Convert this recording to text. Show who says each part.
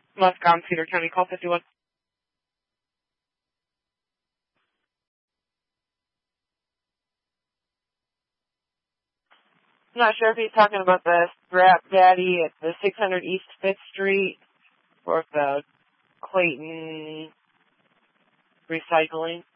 Speaker 1: Muscogee, Cedar County, call 51. I'm not sure if he's talking about the Scrap Daddy at the 600 East 5th Street or the Clayton Recycling.